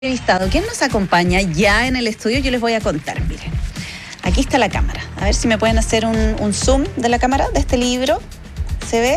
Entrevistado. ¿Quién nos acompaña ya en el estudio? Yo les voy a contar, miren. Aquí está la cámara. A ver si me pueden hacer un zoom de la cámara de este libro. ¿Se ve?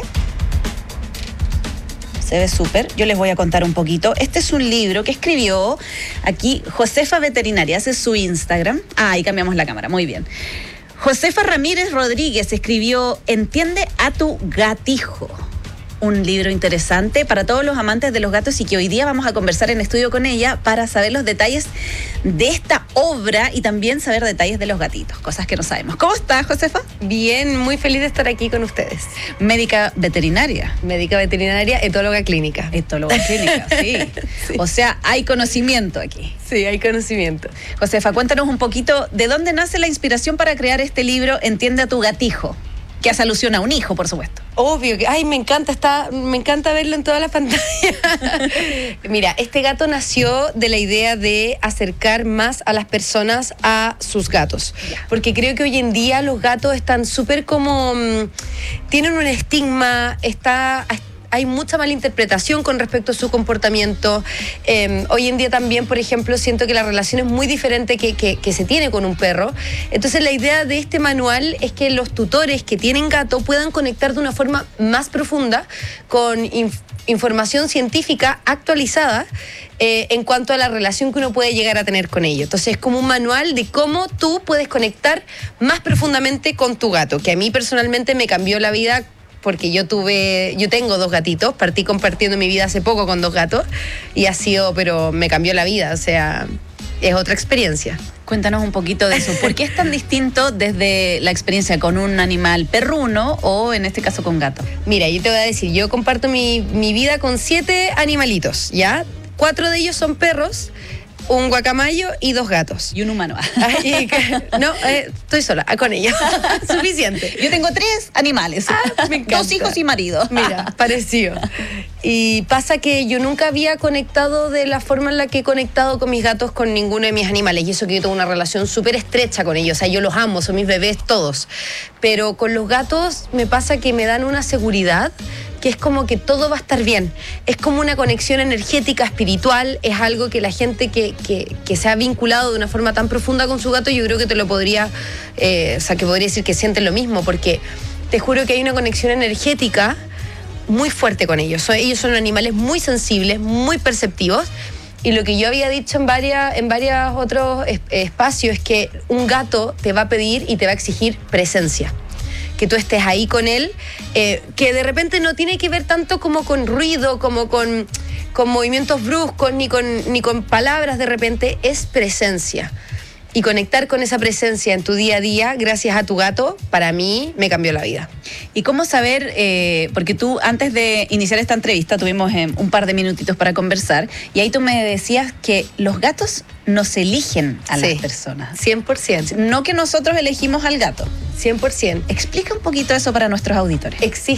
Se ve súper. Yo les voy a contar un poquito. Este es un libro que escribió aquí Josefa Veterinaria. Ese es su Instagram. Ah, ahí cambiamos la cámara. Muy bien. Josefa Ramírez Rodríguez escribió Entiende a tu gatijo. Un libro interesante para todos los amantes de los gatos y que hoy día vamos a conversar en estudio con ella para saber los detalles de esta obra y también saber detalles de los gatitos, cosas que no sabemos. ¿Cómo estás, Josefa? Bien, muy feliz de estar aquí con ustedes. Médica veterinaria. Médica veterinaria, etóloga clínica. Etóloga clínica, sí. Sí. O sea, hay conocimiento aquí. Sí, hay conocimiento. Josefa, cuéntanos un poquito de dónde nace la inspiración para crear este libro Entiende a tu gatijo, que hace alusión a un hijo, por supuesto. Obvio que, me encanta verlo en todas las pantallas. Mira, este gato nació de la idea de acercar más a las personas a sus gatos. Porque creo que hoy en día los gatos están súper como, tienen un estigma, hay mucha mala interpretación con respecto a su comportamiento. Hoy en día también, por ejemplo, siento que la relación es muy diferente que se tiene con un perro. Entonces la idea de este manual es que los tutores que tienen gato puedan conectar de una forma más profunda con información científica actualizada en cuanto a la relación que uno puede llegar a tener con ellos. Entonces es como un manual de cómo tú puedes conectar más profundamente con tu gato, que a mí personalmente me cambió la vida porque yo tengo 2 gatitos, partí compartiendo mi vida hace poco con 2 gatos y pero me cambió la vida, o sea, es otra experiencia. Cuéntanos un poquito de eso. ¿Por qué es tan distinto desde la experiencia con un animal perruno o en este caso con gato? Mira, yo te voy a decir, yo comparto mi vida con 7 animalitos, ¿ya? 4 de ellos son perros, un guacamayo y 2 gatos. Y un humano. Estoy sola con ella. Suficiente. Yo tengo 3 animales. Me encanta. 2 hijos y marido. Mira, parecido. Y pasa que yo nunca había conectado de la forma en la que he conectado con mis gatos con ninguno de mis animales. Y eso que yo tengo una relación súper estrecha con ellos. O sea, yo los amo, son mis bebés todos. Pero con los gatos me pasa que me dan una seguridad que es como que todo va a estar bien. Es como una conexión energética, espiritual, es algo que la gente que se ha vinculado de una forma tan profunda con su gato, yo creo que te lo podría, que podría decir que sienten lo mismo, porque te juro que hay una conexión energética muy fuerte con ellos. Ellos son animales muy sensibles, muy perceptivos, y lo que yo había dicho en varios otros espacios es que un gato te va a pedir y te va a exigir presencia. Que tú estés ahí con él, que de repente no tiene que ver tanto como con ruido, como con movimientos bruscos, ni con palabras de repente, es presencia. Y conectar con esa presencia en tu día a día, gracias a tu gato, para mí me cambió la vida. ¿Y cómo saber? Porque tú, antes de iniciar esta entrevista, tuvimos un par de minutitos para conversar, y ahí tú me decías que los gatos nos eligen a las personas. 100%. No que nosotros elegimos al gato. 100%. Explica un poquito eso para nuestros auditores.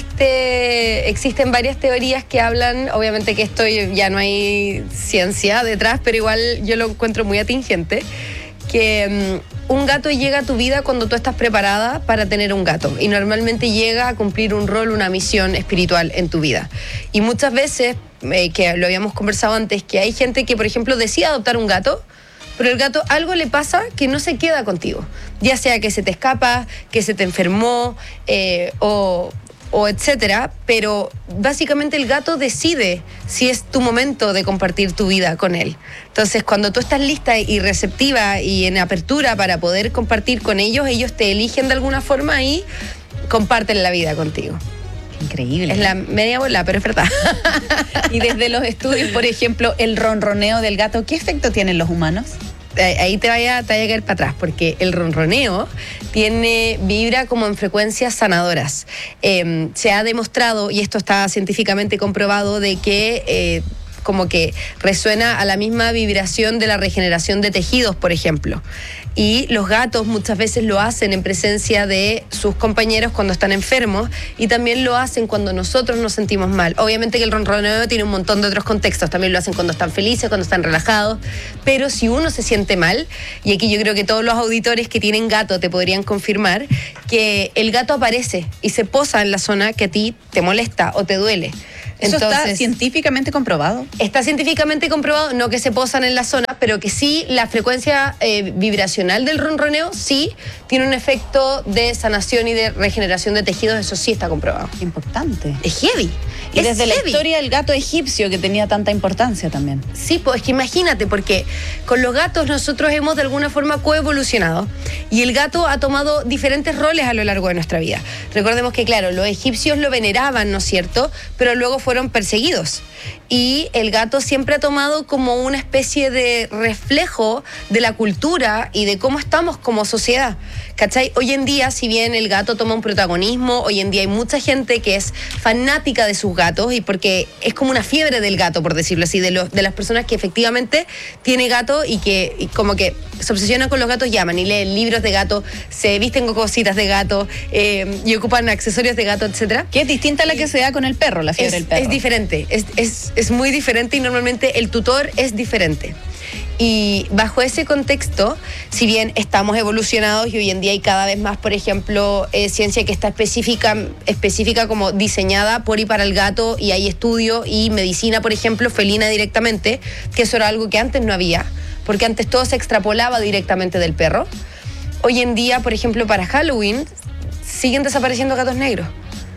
Existen varias teorías que hablan, obviamente que esto ya no hay ciencia detrás, pero igual yo lo encuentro muy atingente, que un gato llega a tu vida cuando tú estás preparada para tener un gato, y normalmente llega a cumplir un rol, una misión espiritual en tu vida. Y muchas veces, que lo habíamos conversado antes, que hay gente que, por ejemplo, decide adoptar un gato, pero el gato algo le pasa que no se queda contigo, ya sea que se te escapa, que se te enfermó o etcétera, pero básicamente el gato decide si es tu momento de compartir tu vida con él. Entonces, cuando tú estás lista y receptiva y en apertura para poder compartir con ellos, ellos te eligen de alguna forma y comparten la vida contigo. Increíble. Es la media bola, pero es verdad. Y desde los estudios, por ejemplo, el ronroneo del gato, ¿qué efecto tienen los humanos? Ahí te vaya a caer para atrás, porque el ronroneo vibra como en frecuencias sanadoras. Se ha demostrado, y esto está científicamente comprobado, de que como que resuena a la misma vibración de la regeneración de tejidos, por ejemplo. Y los gatos muchas veces lo hacen en presencia de sus compañeros cuando están enfermos, y también lo hacen cuando nosotros nos sentimos mal. Obviamente que el ronroneo tiene un montón de otros contextos, también lo hacen cuando están felices, cuando están relajados, pero si uno se siente mal, y aquí yo creo que todos los auditores que tienen gato te podrían confirmar, que el gato aparece y se posa en la zona que a ti te molesta o te duele. ¿Eso está científicamente comprobado? Está científicamente comprobado, no que se posan en la zona, pero que sí la frecuencia vibracional del ronroneo sí tiene un efecto de sanación y de regeneración de tejidos, eso sí está comprobado. Importante. Es heavy. Y desde la historia del gato egipcio que tenía tanta importancia también. Sí, pues es que imagínate, porque con los gatos nosotros hemos de alguna forma coevolucionado y el gato ha tomado diferentes roles a lo largo de nuestra vida. Recordemos que, claro, los egipcios lo veneraban, ¿no es cierto? Pero luego fueron perseguidos. Y el gato siempre ha tomado como una especie de reflejo de la cultura y de cómo estamos como sociedad. ¿Cachai? Hoy en día, si bien el gato toma un protagonismo, hoy en día hay mucha gente que es fanática de sus gatos y porque es como una fiebre del gato, por decirlo así, de las personas que efectivamente tiene gato y que como que se obsesionan con los gatos, llaman y leen libros de gato, se visten con cositas de gato y ocupan accesorios de gato, etcétera. Que es distinta a la que se da con el perro, la fiebre del perro. Es diferente, es muy diferente y normalmente el tutor es diferente. Y bajo ese contexto, si bien estamos evolucionados y hoy en día hay cada vez más, por ejemplo, ciencia que está específica como diseñada por y para el gato y hay estudio y medicina, por ejemplo, felina directamente, que eso era algo que antes no había, porque antes todo se extrapolaba directamente del perro. Hoy en día, por ejemplo, para Halloween, siguen desapareciendo gatos negros.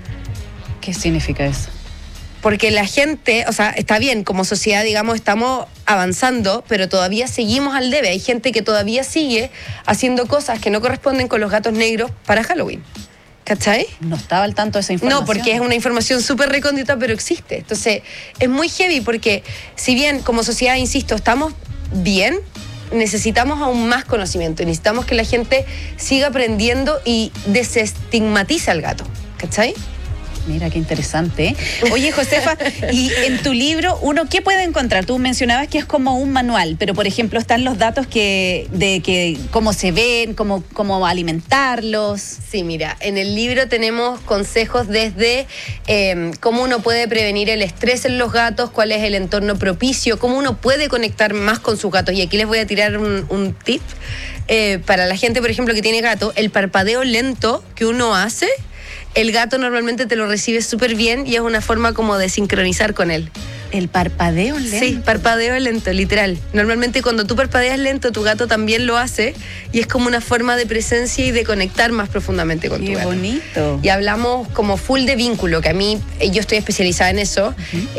¿Qué significa eso? Porque la gente, o sea, está bien, como sociedad, digamos, estamos avanzando, pero todavía seguimos al debe. Hay gente que todavía sigue haciendo cosas que no corresponden con los gatos negros para Halloween. ¿Cachai? No estaba al tanto de esa información. No, porque es una información súper recóndita, pero existe. Entonces, es muy heavy porque, si bien como sociedad, insisto, estamos bien, necesitamos aún más conocimiento. Necesitamos que la gente siga aprendiendo y desestigmatiza al gato. ¿Cachai? Mira, qué interesante. Oye, Josefa, y en tu libro, ¿uno qué puede encontrar? Tú mencionabas que es como un manual, pero por ejemplo están los datos de que cómo se ven, cómo alimentarlos. Sí, mira, en el libro tenemos consejos desde cómo uno puede prevenir el estrés en los gatos, cuál es el entorno propicio, cómo uno puede conectar más con sus gatos. Y aquí les voy a tirar un tip para la gente, por ejemplo, que tiene gato. El parpadeo lento que uno hace, el gato normalmente te lo recibe súper bien y es una forma como de sincronizar con él. ¿El parpadeo lento? Sí, parpadeo lento, literal. Normalmente cuando tú parpadeas lento, tu gato también lo hace y es como una forma de presencia y de conectar más profundamente con tu gato. ¡Qué bonito! Y hablamos como full de vínculo, que a mí, yo estoy especializada en eso,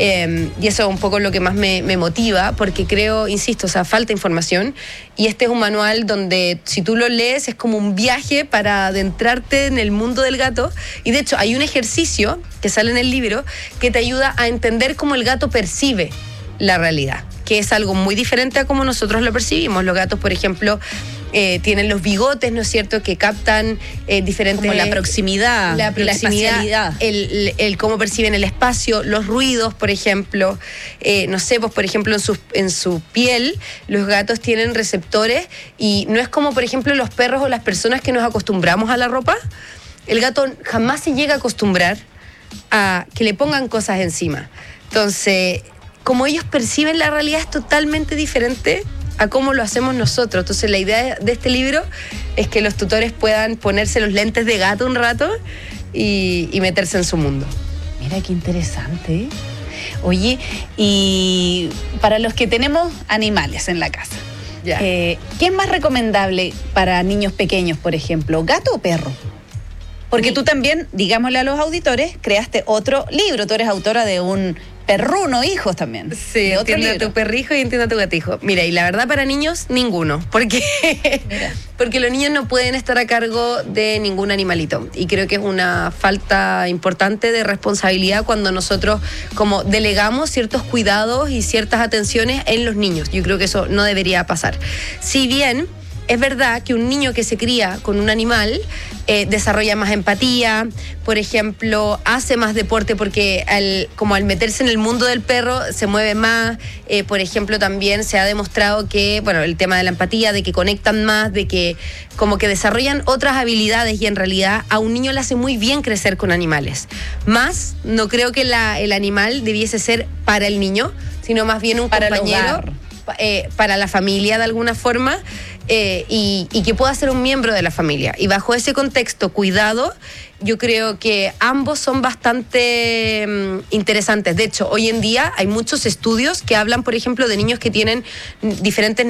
y eso es un poco lo que más me motiva, porque creo, insisto, o sea, falta información, y este es un manual donde si tú lo lees es como un viaje para adentrarte en el mundo del gato, y de hecho hay un ejercicio que sale en el libro que te ayuda a entender cómo el gato percibe la realidad, que es algo muy diferente a cómo nosotros lo percibimos. Los gatos, por ejemplo, tienen los bigotes, ¿no es cierto?, que captan diferentes... Como la proximidad, la espacialidad. El cómo perciben el espacio, los ruidos, por ejemplo. No sé, pues por ejemplo, en su piel, los gatos tienen receptores y no es como, por ejemplo, los perros o las personas que nos acostumbramos a la ropa. El gato jamás se llega a acostumbrar a que le pongan cosas encima. Entonces, como ellos perciben la realidad es totalmente diferente a cómo lo hacemos nosotros. Entonces, la idea de este libro es que los tutores puedan ponerse los lentes de gato un rato y meterse en su mundo. Mira, qué interesante. Oye, y para los que tenemos animales en la casa, ¿qué es más recomendable para niños pequeños, por ejemplo, gato o perro? Porque tú también, digámosle a los auditores, creaste otro libro. Tú eres autora de un perruno, hijos también. Sí, entiendo a tu perrijo y entiendo a tu gatijo. Mira, y la verdad para niños, ninguno. Porque los niños no pueden estar a cargo de ningún animalito. Y creo que es una falta importante de responsabilidad cuando nosotros como delegamos ciertos cuidados y ciertas atenciones en los niños. Yo creo que eso no debería pasar. Si bien es verdad que un niño que se cría con un animal desarrolla más empatía, por ejemplo, hace más deporte porque al meterse en el mundo del perro se mueve más, por ejemplo, también se ha demostrado que, bueno, el tema de la empatía, de que conectan más, de que como que desarrollan otras habilidades y en realidad a un niño le hace muy bien crecer con animales. Más, no creo que el animal debiese ser para el niño, sino más bien un compañero, para la familia de alguna forma. y que pueda ser un miembro de la familia. Y bajo ese contexto, cuidado, yo creo que ambos son bastante interesantes. De hecho, hoy en día hay muchos estudios que hablan, por ejemplo, de niños que tienen diferentes